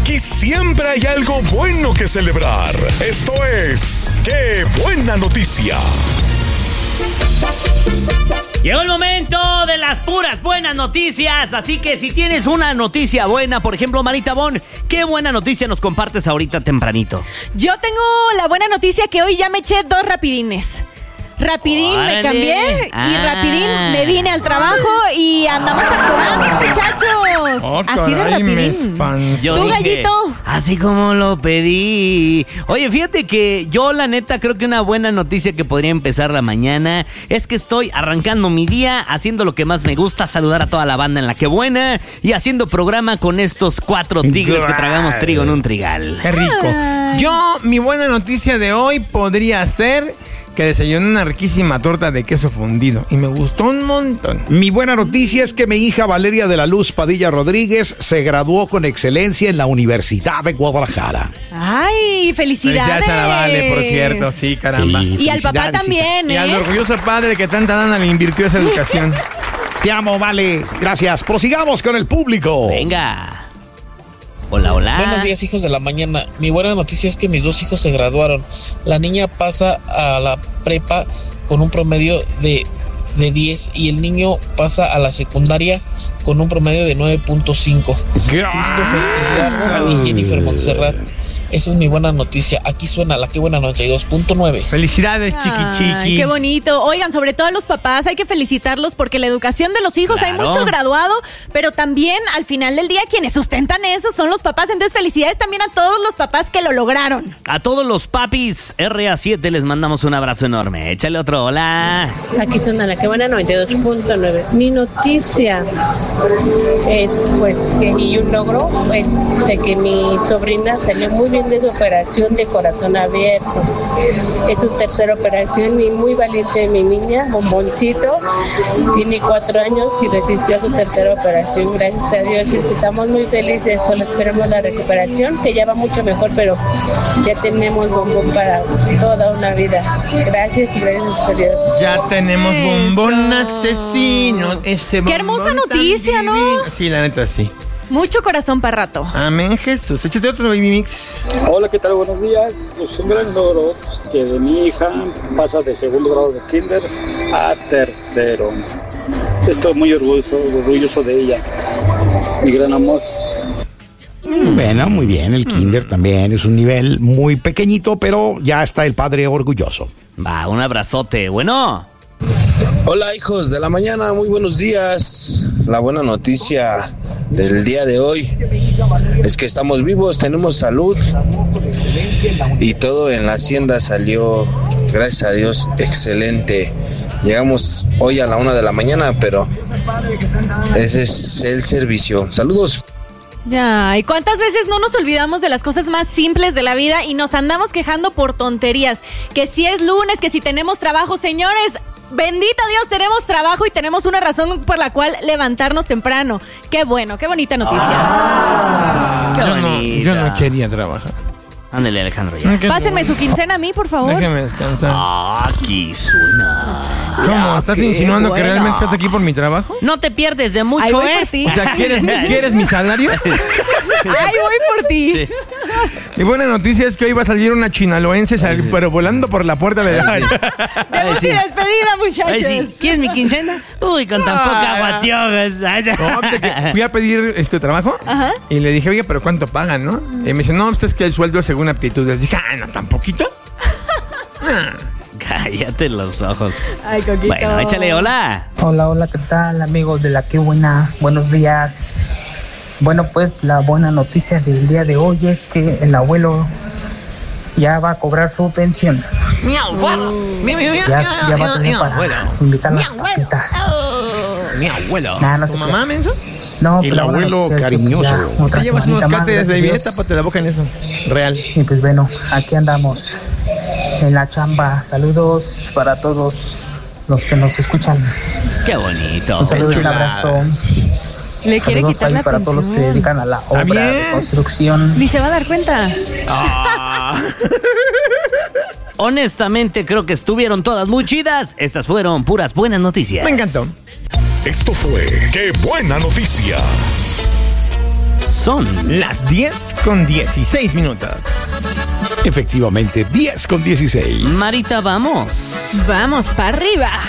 Aquí siempre hay algo bueno que celebrar. Esto es ¡Qué buena noticia! Llegó el momento de las puras buenas noticias, así que si tienes una noticia buena, por ejemplo, Marita Bon, ¿qué buena noticia nos compartes ahorita tempranito? Yo tengo la buena noticia que hoy ya me eché 2 rapidines. Rapidín ¡Órale! me cambié y rapidín me vine al trabajo y andamos facturando, muchachos. Así de rapidín. Yo ¿Tú, dije, Gallito? así como lo pedí. Oye, fíjate que yo la neta creo que una buena noticia que podría empezar la mañana es que estoy arrancando mi día haciendo lo que más me gusta, saludar a toda la banda en la que buena y haciendo programa con estos 4 tigres que tragamos trigo en un trigal. Qué rico. Yo, mi buena noticia de hoy podría ser que desayuné una riquísima torta de queso fundido y me gustó un montón. Mi buena noticia es que mi hija Valeria de la Luz Padilla Rodríguez se graduó con excelencia en la Universidad de Guadalajara. ¡Ay, felicidades! Felicidades a la Vale, por cierto, sí, caramba. Sí. Y al papá Felicidades, también, Y al orgulloso padre que tanta lana le invirtió esa educación. Te amo, Vale. Gracias. Prosigamos con el público. Venga. Hola, hola. Buenos días, hijos de la mañana. Mi buena noticia es que mis 2 hijos se graduaron. La niña pasa a la prepa con un promedio de 10 y el niño pasa a la secundaria con un promedio de 9.5. Christopher Eduardo y Jennifer Montserrat. Esa es mi buena noticia. Aquí suena la que buena 92.9. Felicidades, chiqui. Ay, qué bonito. Oigan, sobre todo a los papás hay que felicitarlos porque la educación de los hijos, Claro. hay mucho graduado, pero también al final del día quienes sustentan eso son los papás. Entonces felicidades también a todos los papás que lo lograron. A todos los papis RA7 les mandamos un abrazo enorme. Échale otro hola. Aquí suena la que buena 92.9. Mi noticia es pues que y un logro de que mi sobrina salió muy bien de su operación de corazón abierto. Es su 3ª operación y muy valiente mi niña, bomboncito. Tiene 4 años y resistió a su 3ª operación, gracias a Dios. Y estamos muy felices, solo esperamos la recuperación, que ya va mucho mejor, pero ya tenemos bombón para toda una vida. Gracias y gracias a Dios. Ya tenemos Eso. bombón asesino. Ese Qué hermosa bombón tan noticia, ¿no? divino. Sí, la neta, sí. Mucho corazón para rato. Amén, Jesús. Échate otro baby mix. Hola, ¿qué tal? Buenos días. Pues un gran logro que de mi hija pasa de 2º grado de kinder a 3º. Estoy muy orgulloso de ella. Mi gran amor. Bueno, muy bien. El kinder también es un nivel muy pequeñito, pero ya está el padre orgulloso. Va, un abrazote. Bueno. Hola, hijos de la mañana, muy buenos días. La buena noticia del día de hoy es que estamos vivos, tenemos salud y todo en la hacienda salió, gracias a Dios, excelente. Llegamos hoy a la 1 de la mañana, pero ese es el servicio. Saludos. Ya, ¿y cuántas veces no nos olvidamos de las cosas más simples de la vida y nos andamos quejando por tonterías? Que si es lunes, que si tenemos trabajo, señores. Bendito Dios, tenemos trabajo y tenemos una razón por la cual levantarnos temprano. Qué bueno, qué bonita noticia. Qué Yo no quería trabajar. Ándale, Alejandro, ya. Pásenme su quincena a mí, por favor. Déjeme descansar. Aquí suena. ¿Cómo? ¿Estás qué insinuando que bueno. realmente estás aquí por mi trabajo? No te pierdes de Ahí mucho, voy por ti. O sea, ¿quieres mi salario? Ahí voy por ti. Sí. Mi buena noticia es que hoy va a salir una chinaloense, pero volando por la puerta de la... Debut y despedida, muchachos. Ay, sí. ¿Quieres mi quincena? Uy, con tan poca guatiogas. No, de que fui a pedir trabajo y le dije, oye, pero ¿cuánto pagan, no? Y me dice, no, es que el sueldo es según aptitudes. Dije, no, ¿tan poquito? Cállate los ojos. Ay, Coquito. Bueno, échale, hola. Hola, ¿qué tal, amigos de la que buena? Buenos días. Bueno, pues la buena noticia del día de hoy es que el abuelo ya va a cobrar su pensión. Mi abuelo. Ya va a tener para invitar las papitas. Mi abuelo. Nah, no sé ¿Tu qué. mamá, menso? No, El pero la buena abuelo noticia es que, pues, cariñoso. ya otra Te llevas semanita unos más, cates de gracias a bebé, Dios. tápate la boca en eso. Real. Y pues bueno, aquí andamos en la chamba. Saludos para todos los que nos escuchan. Qué bonito. Un saludo y un chulada. abrazo. Le quiere Saludos quitar ahí la para todos los que se pensión. dedican a la obra bien. de construcción. Ni se va a dar cuenta. Honestamente, creo que estuvieron todas muy chidas. Estas fueron puras buenas noticias. Me encantó. Esto fue ¡Qué buena noticia! Son las 10:16. Efectivamente, 10:16. Marita, vamos. Vamos para arriba.